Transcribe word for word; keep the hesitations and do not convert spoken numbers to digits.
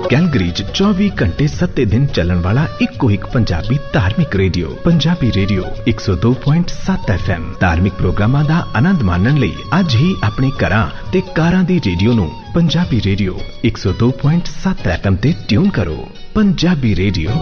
Calgary च चौबी घंटे सत्ते दिन चलन वाला इको एक पंजाबी धार्मिक रेडियो पंजाबी रेडियो एक सौ दो पॉइंट सत्त एफ एम। धार्मिक प्रोग्रामां दा आनंद माणन लई अज ही अपने घरां ते कारां दी रेडियो नूं पंजाबी रेडियो एक सौ दो पॉइंट सत्त एफ एम ते ट्यून करो। पंजाबी रेडियो